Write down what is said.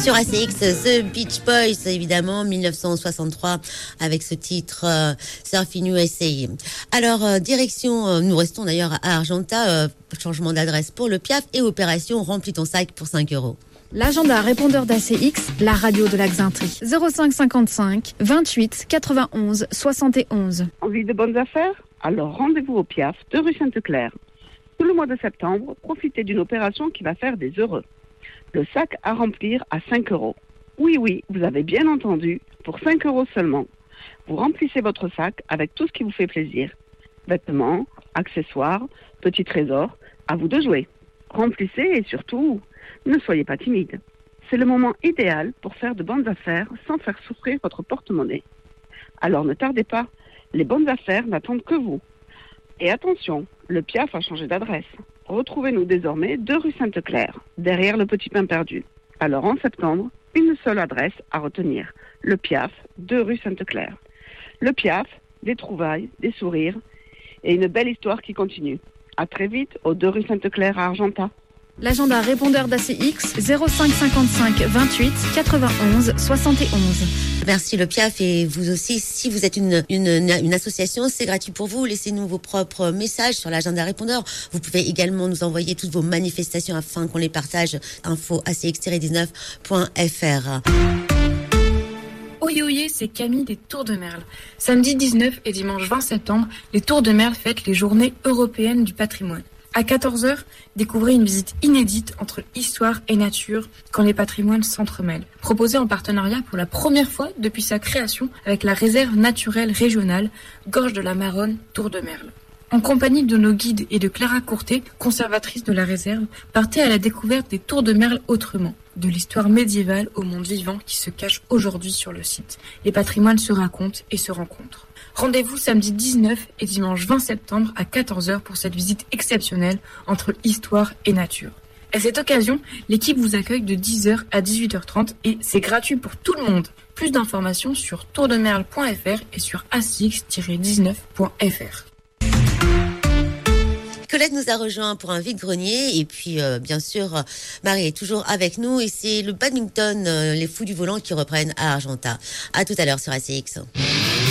Sur ACX, The Beach Boys, évidemment, 1963, avec ce titre Surfing USA. Alors, direction, nous restons d'ailleurs à Argenta, changement d'adresse pour le Piaf et opération Remplis ton sac pour 5 euros. L'agenda répondeur d'ACX, la radio de la Xintrie. 05 55 28 91 71. Envie de bonnes affaires? Alors rendez-vous au Piaf de rue Sainte-Claire. Tout le mois de septembre, profitez d'une opération qui va faire des heureux. Le sac à remplir à 5 euros. Oui, vous avez bien entendu, pour 5 euros seulement. Vous remplissez votre sac avec tout ce qui vous fait plaisir. Vêtements, accessoires, petits trésors, à vous de jouer. Remplissez et surtout, ne soyez pas timide. C'est le moment idéal pour faire de bonnes affaires sans faire souffrir votre porte-monnaie. Alors ne tardez pas, les bonnes affaires n'attendent que vous. Et attention, le Piaf a changé d'adresse. Retrouvez-nous désormais 2 rue Sainte-Claire, derrière le Petit Pain Perdu. Alors en septembre, une seule adresse à retenir, le Piaf, 2 rue Sainte-Claire. Le Piaf, des trouvailles, des sourires et une belle histoire qui continue. À très vite aux 2 rue Sainte-Claire à Argenta. L'agenda répondeur d'ACX, 05 55 28 91 71. Merci le Piaf, et vous aussi, si vous êtes une association, c'est gratuit pour vous. Laissez-nous vos propres messages sur l'agenda répondeur. Vous pouvez également nous envoyer toutes vos manifestations afin qu'on les partage. Info acx-19.fr. Oyez, oyez, c'est Camille des Tours de Merle. Samedi 19 et dimanche 20 septembre, les Tours de Merle fêtent les Journées européennes du patrimoine. À 14h, découvrez une visite inédite entre histoire et nature quand les patrimoines s'entremêlent. Proposée en partenariat pour la première fois depuis sa création avec la réserve naturelle régionale Gorge de la Maronne, Tours de Merle. En compagnie de nos guides et de Clara Courtet, conservatrice de la réserve, partez à la découverte des Tours de Merle autrement, de l'histoire médiévale au monde vivant qui se cache aujourd'hui sur le site. Les patrimoines se racontent et se rencontrent. Rendez-vous samedi 19 et dimanche 20 septembre à 14h pour cette visite exceptionnelle entre histoire et nature. À cette occasion, l'équipe vous accueille de 10h à 18h30 et c'est gratuit pour tout le monde. Plus d'informations sur tourdemerle.fr et sur acx-19.fr. Colette nous a rejoint pour un vide-grenier et puis bien sûr Marie est toujours avec nous et c'est le badminton, les fous du volant qui reprennent à Argenta. À tout à l'heure sur ACX.